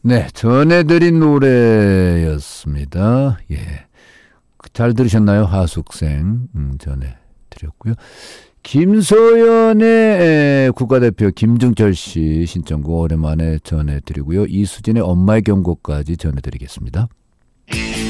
네, 전해드린 노래였습니다. 예, 잘 들으셨나요? 하숙생 전해드렸고요. 김소연의 국가대표 김중철 씨 신청곡 오랜만에 전해드리고요. 이수진의 엄마의 경고까지 전해드리겠습니다.